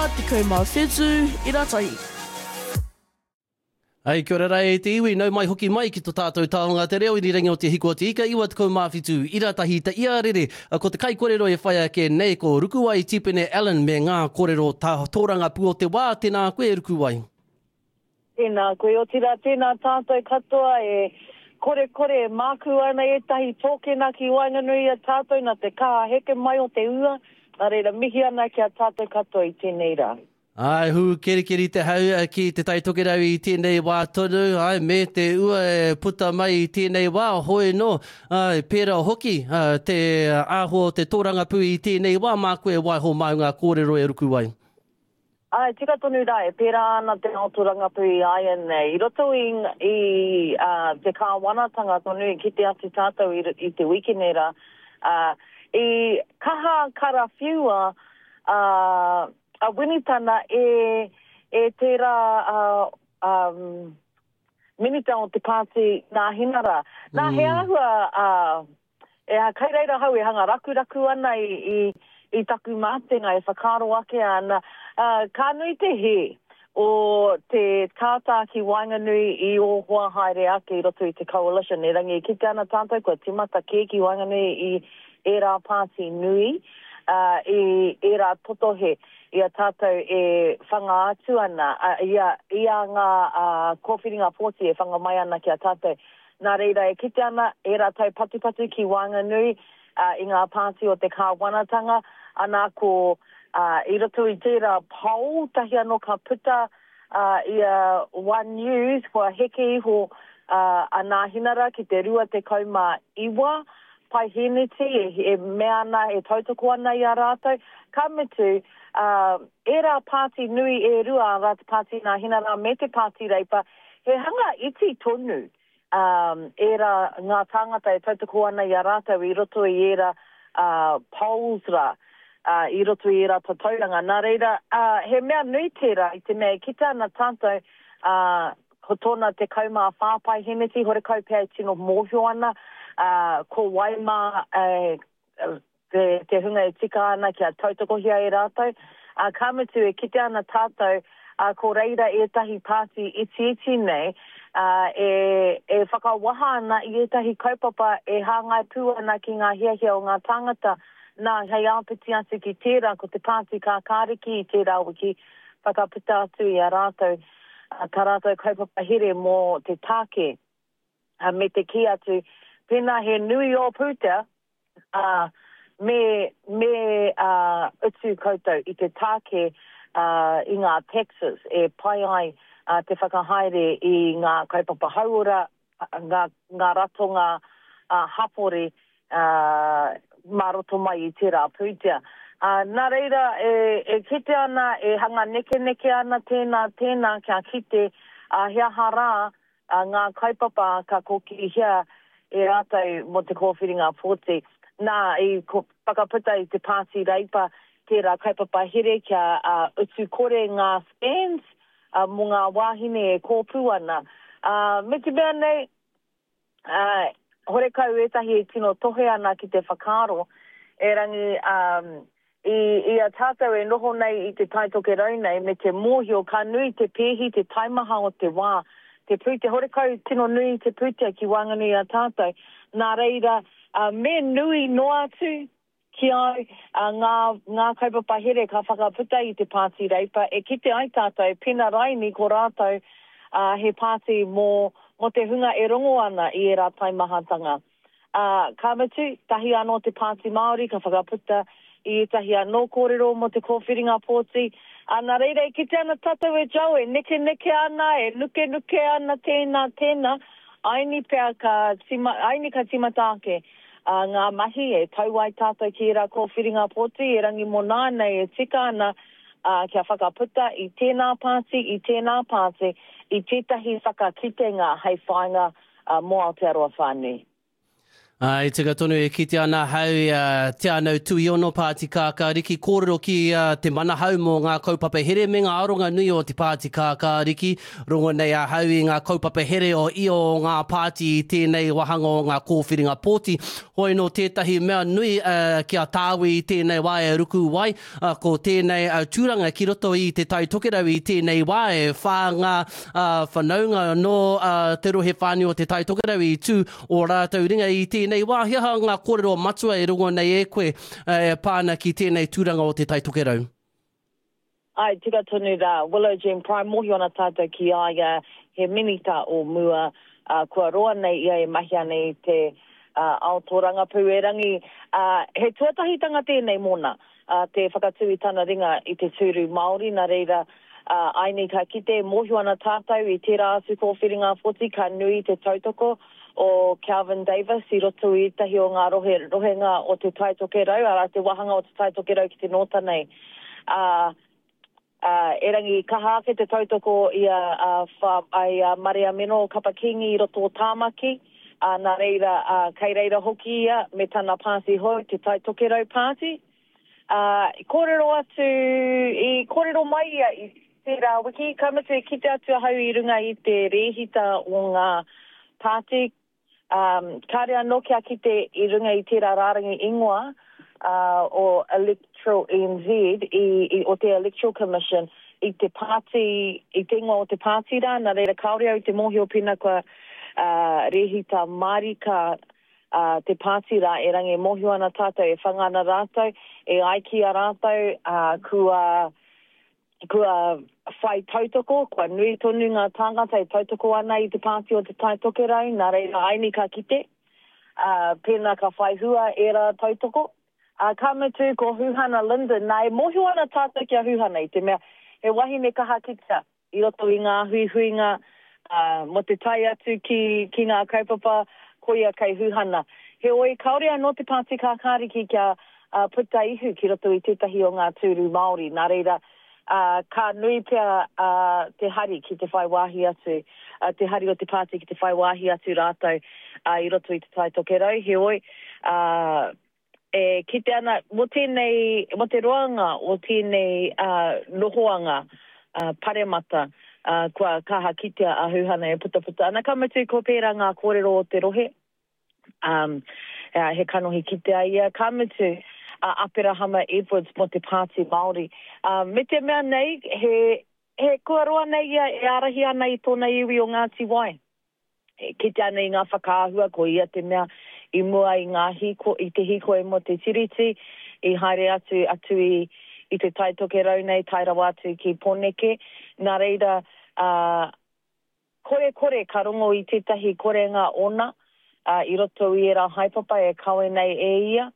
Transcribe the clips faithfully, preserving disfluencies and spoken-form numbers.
te koe mā whetū, ira tahi. Ai, kia ora rai te iwi, nau mai hoki mai ki tō tātou tāonga te reo, i ni rengi o te hiko te ika, iwa te koe mawhitu, ira tahi ta ia rere, ko te kai kōrero e whaia ke nei, ko Rukuwai Tipene Alan me ngā kōrero tā tōranga pu o te wā, tēnā koe Rukuwai. Tēnā koe o tira, tēnā tātou katoa e kore kore māku ana e tahi tōkena ki Wainganui a tātou na te kā heke mai o te ua, nā reira mihi ana ki a tātou katoa i tēnei rā. Ai, hu keri keri te hau ki te taitokerau i tēnei wā tonu, ai, me te ua e puta mai i tēnei wā, hoi no, ai, pēra hoki, ai, te āho te tōranga pu i tēnei wā, mā koe waiho mai ngā kōrero e Rukuwai. Ai, tika tonu rā, e pēra ana te tōranga pu i aia nei. I roto i, i uh, te kāwanatanga tonu i ki te atu tātou i, i te wikinera, uh, i kaha karawhiua, uh, a winitana e, e tērā uh, um, minita o te pāti nā hinara. Nā mm. he ahua, uh, e a kaireira hau e hanga raku raku ana i, i, i taku mātenga e whakaro ake ana. Uh, ka nui te he o te tātā ki Wainganui i o hoa haere ake i roto i te coalition. E rangi ki te ana tātou kua timata ke ki Wainganui i e rā pāti nui, uh, i e rā totohe. Ia tātou e whanga atu ana, uh, ia, ia ngā uh, kōwhiringa pōti e whanga mai ana ki a tātou. Nā reira e kite ana, e rā tau patupatu ki Wainganui, uh, i ngā pāti o te kāwanatanga, ana ko uh, i roto i tērā pau, tahi anō ka puta uh, ia One News, kua heke iho uh, anā hinara ki te rua te kaumā iwa, pai heneti, e, e mea ana, e tautoko ana i a rātou, ka mitu, Uh, e rā pāti nui e rua rā te pāti nā hinara me te pāti reipa, he hanga iti tonu um, e rā ngā tāngata e tautoko ana i a rātou i roto i e rā uh, polls rā, uh, i roto i e rā tatauranga. Nā reira, uh, he mea nui tērā i te mea kita ana tātou uh, ko tōna te kaumā whāpai heneti, hore kaupea i tino mōhio ana, uh, ko waima uh, Te, te hunga e tika ana ki a tautoko hia e rātou. A uh, kāmitu e kite ana tātou, uh, ko reira e tahi pāti iti iti nei, uh, e, e whakawaha ana i e tahi kaupapa e hāngai pū ana ki ngā hiahia o ngā tangata, nā hei āpiti atu ki tērā, ko te pāti kā kāriki i tērā wiki whakapita atu i a rātou, uh, ka rātou kaupapa here mō te tāke, uh, me te ki atu, pēnā he nui o pūtea, uh, me me uh, utu koutou i te tāke uh, i ngā Texas e pai ai uh, te whakahaere i ngā kaupapa hauora, ngā, ngā ratonga uh, hapori uh, maroto mai i tērā pūtea. Uh, nā reira, e, e kite ana, e hanga neke neke ana tēnā, tēnā kia kite uh, hea hara uh, ngā kaupapa ka koki hea e rātou mo te kōwhiringa pōti. Nā, i ko whakaputa i te pāti reipa, tērā kaupapa here kia uh, utu kore ngā stands, uh, mo ngā wāhine e kōpū ana. Uh, me te mea nei, uh, hore kau etahi e tino tohe ana ki te whakaro, e rangi um, i, i a tātou e noho nei i te taitoke rau nei, me te mōhio, ka nui te pēhi, te taimaha o te wā, te pūte, hore kau tino nui te pūte ki Wainganui a tātou, nā reira, Uh, me nui noa atu ki ai uh, ngā, ngā kaupapa here ka whakaputa i te pāti reipa. E kite ai tātou, pina raini ko rātou uh, he pāti mō, mō te hunga e rongo ana i e rā taimahatanga. Uh, ka mitu, tahi anō te pāti Māori ka whakaputa i tahi anō kōrero mō te kōwhiringa pōti. Uh, nā reira, e kite ana tātou e jau, e neke neke ana, e nuke nuke ana tēnā tēnā. Aini pēr ka tima, aini ka timatake. Uh, ngā mahi e tauai tātou ki rā kōwhiringa pōti, e rangi mō nānei e tika ana uh, kia whakaputa i tēnā pāti, i tēnā pāti, i tētahi whakakitenga hei whainga uh, mō Aotearoa whānui. Ai, tika tonu e kite ana hau uh, te anau tui ono Pāti Kākāriki, kōrero ki uh, te mana hau mō ngā kaupapa here me ngā aronga nui o te Pāti Kākāriki, rongo nei a hau i ngā kaupapa here o i o ngā pāti i tēnei wahanga o ngā kōwhiringa pōti. Hoi no tētahi mea nui uh, kia tāwi i tēnei wae e ruku wai, uh, ko tēnei uh, tūranga ki roto i te tai tokerau i tēnei wae, whānga uh, whanaunga no uh, te rohe whāni o te tai tokerau i tū o rātou ringa i tēnei nei wā, hiaha ngā kōrero matua e rungo nei e koe e pāna ki tēnei tūranga o te tai tokerau. Ai, tika tonu rā, Willow Gem Prime, mohi ona tātou ki aia, he minita o mua, uh, kua roa nei ia e mahi ane te uh, aotoranga pū e rangi. Uh, he tuatahitanga tēnei mona, uh, te whakatui tana ringa i te tūru Māori, nā reira, uh, aini ka kite mohi ona tātou i tērā asu kōwhiringa whoti, ka nui te tautoko, o Calvin Davis i roto i tahi o ngā rohe, rohenga o te tai tokerau, ara te wahanga o te tai tokerau ki te nota nei. Uh, uh, e rangi kaha ke te tautoko i a, a, wha, ai a Maria Meno Kapakingi i roto o Tāmaki, uh, nā reira, uh, kei reira hoki ia, me tana pāsi hoi, te tai tokerau pāti. Uh, I kōrero atu, i kōrero mai ia, i tērā wiki, kamatu e kite atu hau i runga i te rehita o ngā pāti. Um, kārea no kia kite i runga i tērā rārangi ingoa uh, o Electoral E N Z i, i, o te Electoral Commission i te pāti, i te ingoa o te pāti rā, nā reira kaore au te mohi o pina kua uh, rehita marika uh, te pāti rā e rangi mohi ana tātou e whangana rātou, e aiki a rātou uh, kua kua whai tautoko, kua nui tonu ngā tāngata e tautoko ana i te pāti o te tai tokerau, nā reira aini ka kite, uh, pēnā ka whai hua e rā tautoko. Uh, ka mutu ko Huhana Linda, nā e mohi ana tātou kia Huhana i te mea, he wahi me kaha kita, i roto i ngā hui huinga, uh, mo te tai atu ki, ki ngā kaupapa, koia kei Huhana. He oi kaurea no te Pāti Kākāriki kia uh, puta ihu ki roto i tētahi o ngā tūru Māori, nā reira, Uh, ka nui pia uh, te hari ki te whai wāhi atu, uh, te hari o te pāti ki te whai wāhi atu rātou uh, i roto i te tai tokerau. He oi, uh, e kite ana, mo tēnei, mo te roanga o tēnei uh, nohoanga uh, paremata, uh, kua kaha kitea a Huhana e puta puta. Ana ka mutu ko pērā ngā kōrero o te rohe, um, uh, he kanohi kitea ia, ka mutu, Uh, Aperahama Edwards mo te Pāti Māori. Uh, me te mea nei, he, he kua roa nei ia e arahi ana i tōna iwi o Ngāti Wai. E, ki te ana i ngā whakaahua ko ia te mea i mua i ngā hiko, i te hiko e mo te tiriti, i haere atu atu i, i te tai tokerau nei, tai rawa atu ki Poneke. Nā reira, uh, kore kore ka rongo i tētahi korenga ona, uh, i roto i e rā haipapa e kawe nei e ia.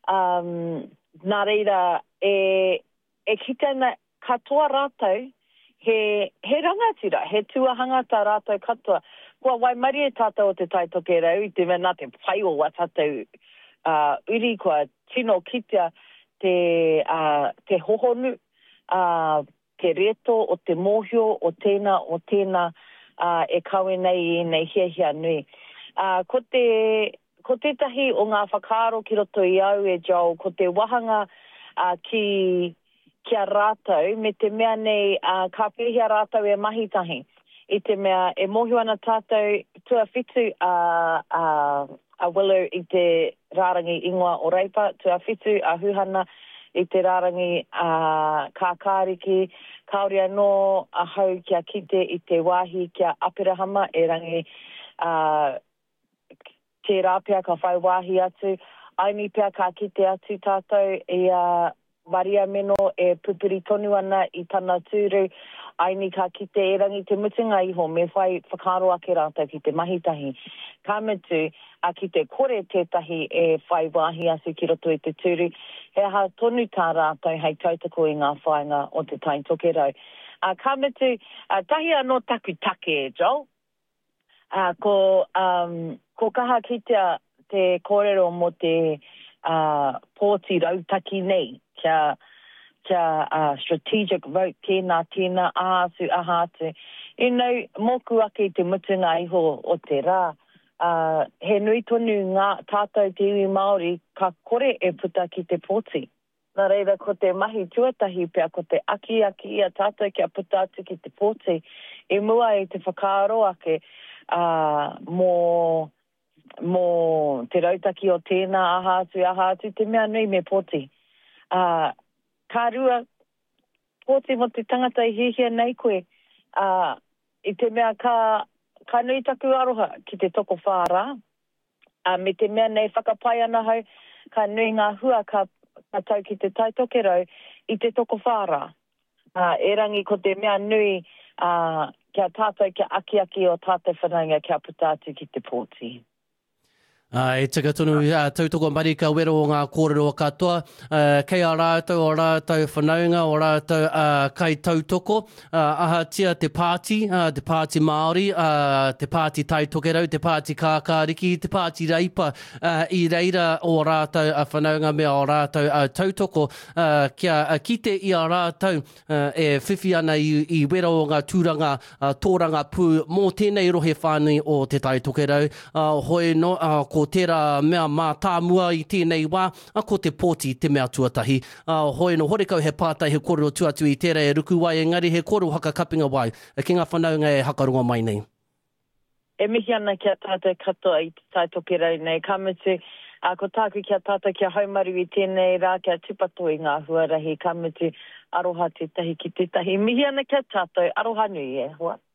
Um, nā reira, e, e kitana katoa rātou, he, he rangatira, he tuahangata rātou katoa. Kua wai mari e tātou o te tai tokerau, i te mena te whai o wa tātou uh, uri kua tino kitea te, uh, te hohonu, uh, te reto o te mohio, o tēnā, o tēnā uh, e kawe nei i nei hia hia nui. Uh, ko te... Ko tētahi o ngā whakaaro ki roto i au e jau, ko te wahanga uh, ki kia rātou, me te mea nei uh, ka pēhia rātou e mahitahi. I te mea e mohi ana tātou tua whitu a uh, uh, a Willow i te rārangi ingoa o Reipa, tua whitu a Huhana i te rārangi a uh, Kākāriki, kaore anō a hau kia kite i te wāhi kia Aperahama e rangi a uh, te rāpea ka whai wāhi atu, aimi pia ka kite atu tātou e a uh, Maria Meno e pupuri tonu ana i tana tūru, aimi ka kite e rangi te mutunga iho, me whai whakaro ake rātou ki te mahitahi. Ka mutu a ki te kore tētahi e whai wāhi atu ki roto i te tūru, he ha tonu tā rātou hei tautako i ngā whainga o te tai tokerau. Uh, ka mutu, uh, tahi anō taku take e jau, uh, ko... Um, Ko kaha kitea te kōrero mo te uh, pōti rautaki nei, kia, kia uh, strategic vote, tēnā, tēnā, āsu, ahātu. I nau, moku ake te mutunga iho o te rā, uh, he nui tonu ngā tātou te iwi Māori ka kore e puta ki te pōti. Nā reira, ko te mahi tuatahi pia, ko te aki aki a tātou kia puta atu ki te pōti, e mua e te whakaaro ake uh, mō, mō te rautaki o tēnā aha atu, aha atu, te mea nui me pōti. Uh, ka rua pōti mo te tangata i hihia nei koe, uh, i te mea ka, ka nui taku aroha ki te toko whāra, uh, me te mea nei whakapai ana hau, ka nui ngā hua ka ka tau ki te taitokerau i te toko whāra. Uh, e rangi ko te mea nui uh, kia tātou kia aki aki o tātou whanaunga kia puta atu ki te pōti. Uh, e tika tonu uh, tautoko marika wero o ngā kōrero katoa. Uh, kei a rātou o rātou whanaunga, o rātou uh, kai tautoko. Uh, aha tia te pāti, uh, te pāti Māori, uh, te pāti taitokerau, te pāti kākāriki, te pāti reipa uh, i reira o rātou uh, whanaunga mea o rātou uh, tautoko. Uh, kia uh, kite i a rātou uh, e whiwhi ana i, i wero o ngā tūranga, uh, tōranga pū mō tēnei rohe whānui o te taitokerau. Uh, hoi no, uh, ko ko tērā mea mā tāmua i tēnei wā, a ko te pōti te mea tuatahi. Uh, hoi no hore kau he pātai he kōrero tuatu i tērā e ruku wai, engari he kōrero haka kapinga wai, ki ngā whanaunga e hakaronga mai nei. E mihi ana kia tātou katoa i te taitokerau nei, ka mutu, uh, ko tāku kia tātou kia haumaru i tēnei rā, kia tupato i ngā huarahi, ka mutu aroha te tahi ki te tahi. Mihi ana kia tātou, aroha nui e, hoa.